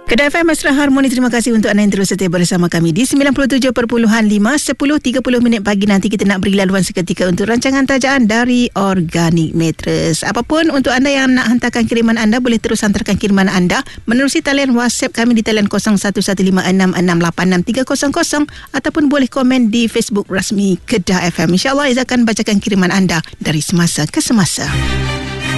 Kedah FM Mesra Harmoni, terima kasih untuk anda yang terus setia bersama kami di 97.5. 10.30 minit pagi nanti kita nak beri laluan seketika untuk rancangan tajaan dari Organic Mattress. Apapun untuk anda yang nak hantarkan kiriman anda, boleh terus hantarkan kiriman anda menerusi talian WhatsApp kami di talian 011566863000 ataupun boleh komen di Facebook rasmi Kedah FM. InsyaAllah Izzah akan bacakan kiriman anda dari semasa ke semasa.